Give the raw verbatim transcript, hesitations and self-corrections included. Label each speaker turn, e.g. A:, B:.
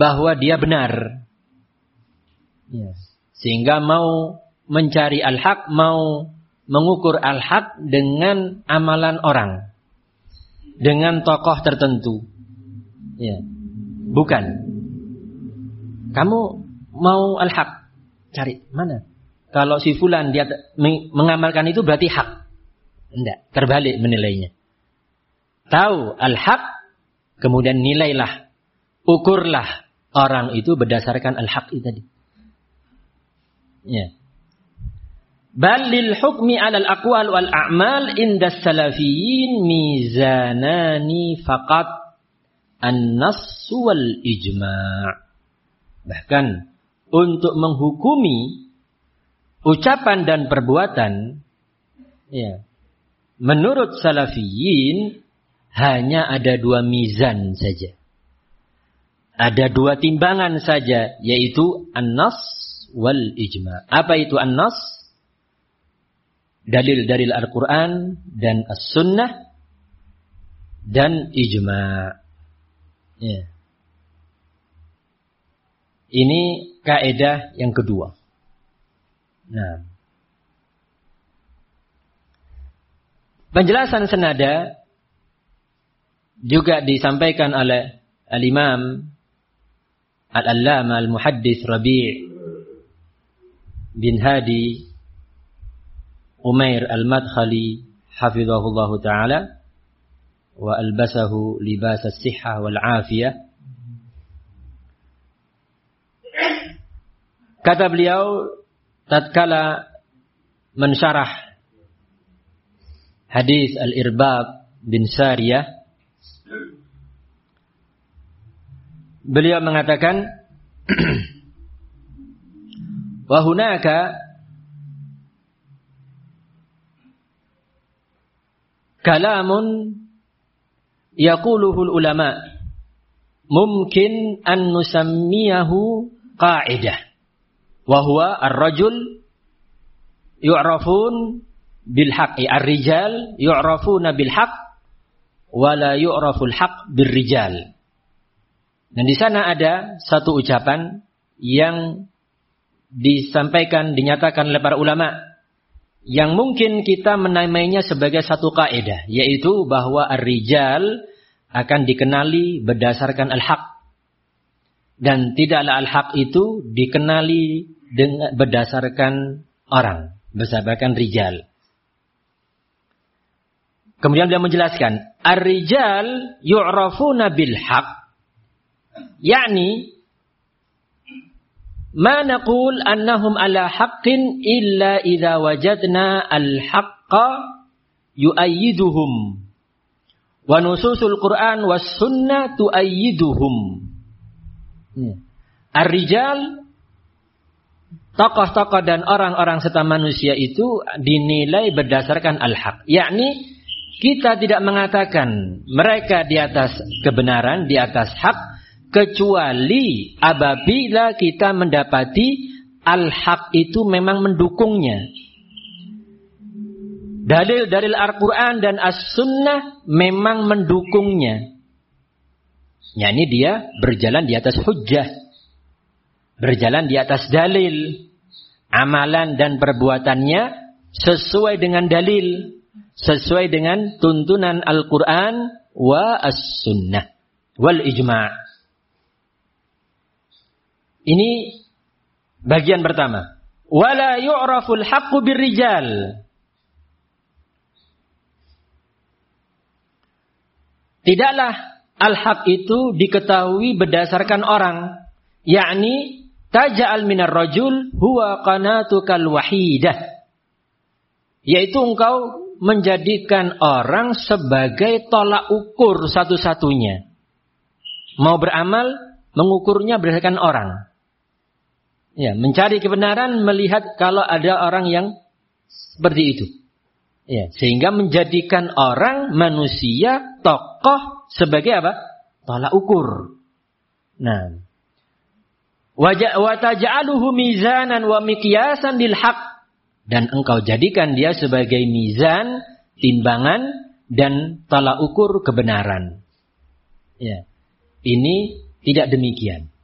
A: bahwa dia benar. Ya. Sehingga mau mencari al-haq, mau mengukur al-haq dengan amalan orang, dengan tokoh tertentu. Ya. Bukan. Kamu mau al-haq, cari mana? Kalau si fulan dia mengamalkan itu berarti hak. Tidak, terbalik menilainya. Tahu al-haq, kemudian nilailah, ukurlah orang itu berdasarkan al-haq itu tadi. Ya. Bal lil hukmi 'alal aqwal wal a'mal inda salafiyyin mizanani faqat an-nass wal ijma'. Bahkan untuk menghukumi ucapan dan perbuatan, ya, menurut salafiyyin hanya ada dua mizan saja. Ada dua timbangan saja, yaitu an-nass wal ijma'. Apa itu an-nass? Dalil-dalil Al-Quran dan As-Sunnah dan ijma'. Ya. Ini kaidah yang kedua. Nah, penjelasan senada juga disampaikan oleh Al-Imam Al-Allamah Al-Muhaddits Rabi' bin Hadi Umair Al-Madkhali hafizahullahu ta'ala wa albasahu libas as-sihhah wal 'afiyah. Kata beliau tatkala mensyarah hadis Al-Irbad bin Sariyah, beliau mengatakan wa hunaka kalamun yaquluhu ulama mungkin an nusammiyahu qa'idah wa huwa ar-rajul yu'rafun bil haqqi, ar-rijal yu'rafuna bil haqq wa la yu'raful haqq bir rijal. Dan di sana ada satu ucapan yang disampaikan, dinyatakan oleh para ulama, yang mungkin kita menamainya sebagai satu kaidah, yaitu bahwa ar-rijal akan dikenali berdasarkan al-haq, dan tidaklah al-haq itu dikenali dengan berdasarkan orang, berdasarkan rijal. Kemudian dia menjelaskan, ar-rijal yu'rafuna bil haq, yakni ma naqul annahum ala haqqin illa idza wajadna al-haqqa yu'ayyiduhum wa nususul Qur'an was sunnah tu'ayyiduhum. Ar-rijal, tokoh-tokoh dan orang-orang serta manusia itu dinilai berdasarkan al-haq, yakni kita tidak mengatakan mereka di atas kebenaran, di atas hak, kecuali apabila kita mendapati al-haq itu memang mendukungnya. Dalil-dalil Al-Quran dan As-Sunnah memang mendukungnya. Yani dia berjalan di atas hujjah, berjalan di atas dalil, amalan dan perbuatannya sesuai dengan dalil, sesuai dengan tuntunan Al-Quran wa As-Sunnah wal ijma'. Ini bagian pertama. Wala yu'raful haqqu birrijal. Tidaklah al-haq itu diketahui berdasarkan orang, yakni taj'al minar rajul huwa qanatukal wahidah, yaitu engkau menjadikan orang sebagai tolak ukur satu-satunya. Mau beramal, mengukurnya berdasarkan orang. Ya, mencari kebenaran melihat kalau ada orang yang seperti itu. Ya, sehingga menjadikan orang, manusia, tokoh sebagai apa? Tolak ukur. Nah, wa taj'aluhu mizanan wa miqyasan lil haqq, dan engkau jadikan dia sebagai mizan, timbangan dan tolak ukur kebenaran. Ya. Ini tidak demikian.